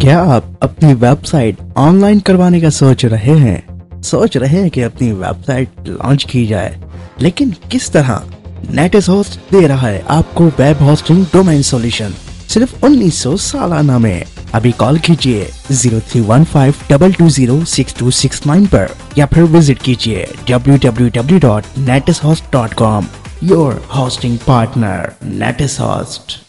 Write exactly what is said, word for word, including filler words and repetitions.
क्या आप अपनी वेबसाइट ऑनलाइन करवाने का सोच रहे हैं सोच रहे हैं कि अपनी वेबसाइट लॉन्च की जाए, लेकिन किस तरह? नेटिस होस्ट दे रहा है आपको वेब होस्टिंग डोमेन सॉल्यूशन सिर्फ उन्नीस सौ सालाना में। अभी कॉल कीजिए zero three one five to to zero six to six nine पर या फिर विजिट कीजिए W W W dot नेटिस host dot com. Your hosting partner नेटिस host.